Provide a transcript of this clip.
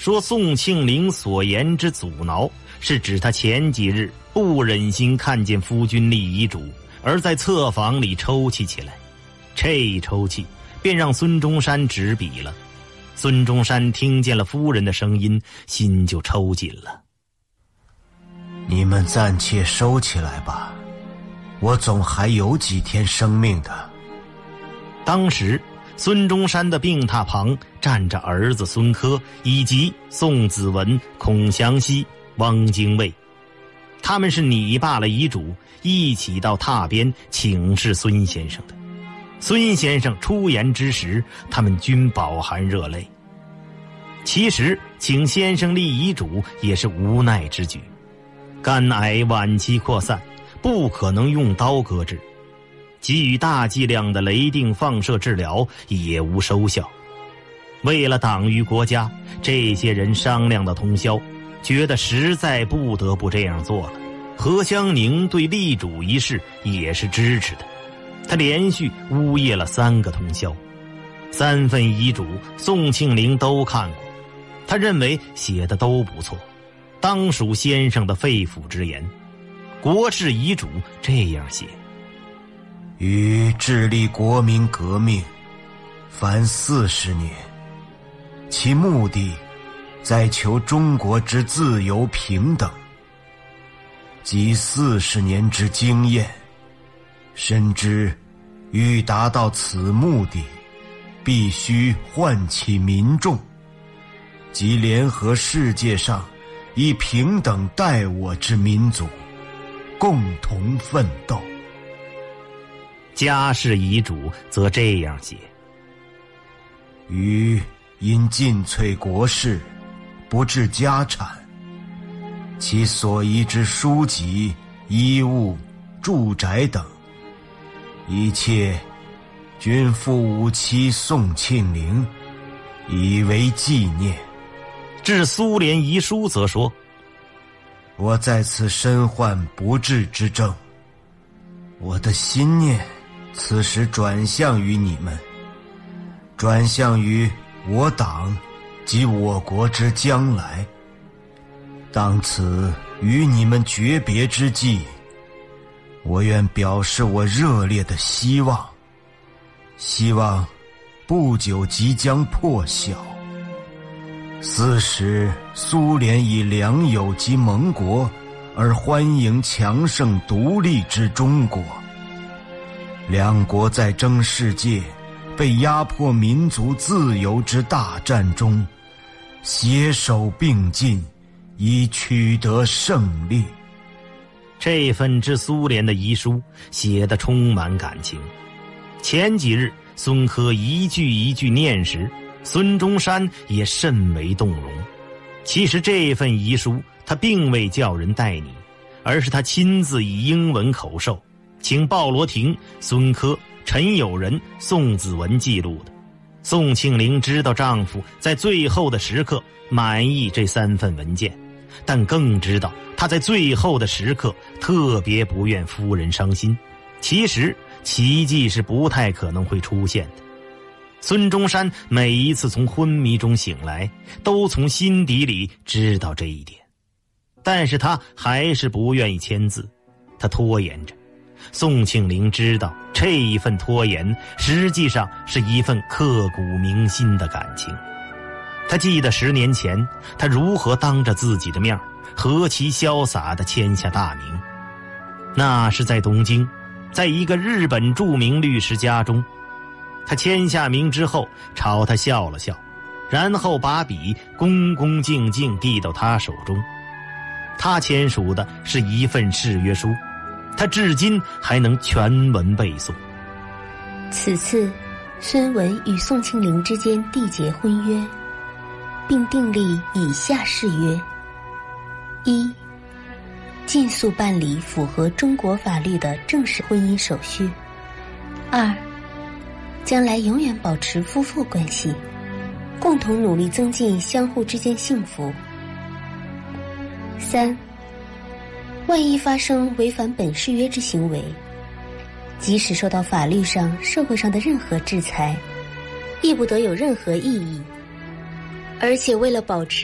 说宋庆龄所言之阻挠，是指他前几日不忍心看见夫君立遗嘱，而在侧房里抽泣起来。这一抽泣便让孙中山执笔了。孙中山听见了夫人的声音，心就抽紧了。 你们暂且收起来吧，我总还有几天生命的。 当时孙中山的病榻旁站着儿子孙科以及宋子文、孔祥熙、汪精卫，他们是拟罢了遗嘱，一起到榻边请示孙先生的。孙先生出言之时，他们均饱含热泪。其实请先生立遗嘱也是无奈之举，肝癌晚期扩散，不可能用刀割治，给予大剂量的雷定放射治疗也无收效。为了党与国家，这些人商量的通宵，觉得实在不得不这样做了。何香凝对立主一事也是支持的，他连续呜咽了3个通宵。3份遗嘱宋庆龄都看过，他认为写的都不错，当属先生的肺腑之言。国事遗嘱这样写： 于致力国民革命凡40年，其目的在求中国之自由平等，及40年之经验，深知欲达到此目的，必须唤起民众，即联合世界上以平等待我之民族，共同奋斗。 家事遗嘱则这样写： 于因尽瘁国事，不置家产，其所遗之书籍、衣物、住宅等，一切均付吾妻宋庆龄，以为纪念。 致苏联遗书则说： 我在此身患不治之症，我的心念此时转向于你们，转向于我党及我国之将来。当此与你们诀别之际，我愿表示我热烈的希望，希望不久即将破晓。此时苏联以良友及盟国而欢迎强盛独立之中国，两国在争世界、被压迫民族自由之大战中，携手并进，以取得胜利。 这份致苏联的遗书写得充满感情。前几日孙科一句一句念时，孙中山也甚为动容。其实这份遗书他并未叫人代拟，而是他亲自以英文口授，请鲍罗廷、孙科、陈友仁、宋子文记录的。宋庆龄知道丈夫在最后的时刻满意这3份文件，但更知道他在最后的时刻特别不愿夫人伤心。其实奇迹是不太可能会出现的。孙中山每一次从昏迷中醒来，都从心底里知道这一点，但是他还是不愿意签字，他拖延着。宋庆龄知道这一份拖延实际上是一份刻骨铭心的感情。他记得10年前他如何当着自己的面何其潇洒地签下大名。那是在东京，在一个日本著名律师家中。他签下名之后朝他笑了笑，然后把笔恭恭敬敬递到他手中。他签署的是一份誓约书，他至今还能全文背诵。 此次孙文与宋庆龄之间缔结婚约，并订立以下誓约：一、尽速办理符合中国法律的正式婚姻手续；二、将来永远保持夫妇关系，共同努力增进相互之间幸福；三、万一发生违反本誓约之行为，即使受到法律上、社会上的任何制裁，亦不得有任何异议。而且为了保持